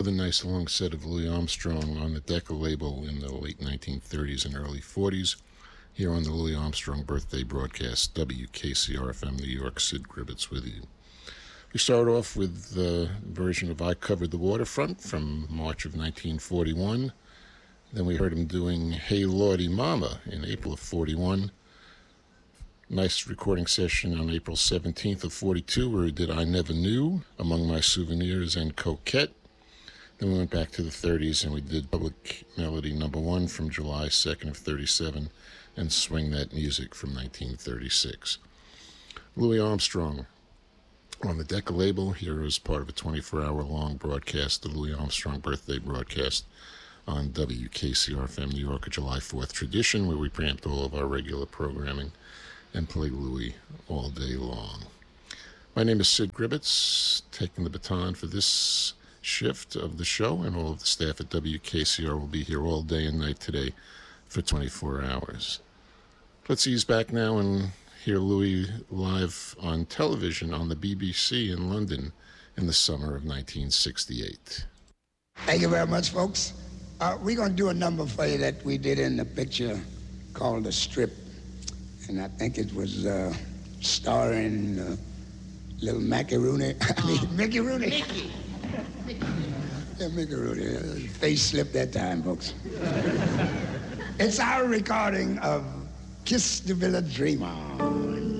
With a nice long set of Louis Armstrong on the Decca label in the late 1930s and early 40s, here on the Louis Armstrong birthday broadcast, WKCR-FM New York. Sid Gribbets with you. We start off with the version of I Covered the Waterfront from March of 1941. Then we heard him doing Hey Lordy Mama in April of 41. Nice recording session on April 17th of 42 where he did I Never Knew, Among My Souvenirs, and Coquette. Then we went back to the 30s and we did Public Melody No. 1 from July 2nd of 37 and Swing That Music from 1936. Louis Armstrong on the Decca label here as part of a 24-hour-long broadcast, the Louis Armstrong birthday broadcast on WKCR-FM New York, a July 4th tradition where we preempt all of our regular programming and play Louis all day long. My name is Sid Gribbets, taking the baton for this shift of the show, and all of the staff at WKCR will be here all day and night today for 24 hours. Let's ease back now and hear Louis live on television on the BBC in London in the summer of 1968. Thank you very much, folks. We're going to do a number for you that we did in the picture called The Strip, and I think it was starring little Mackie Rooney. Mickey Rooney. Yeah, Mickey Rooney. Face slipped that time, folks. It's our recording of Kiss the Villa Dream On.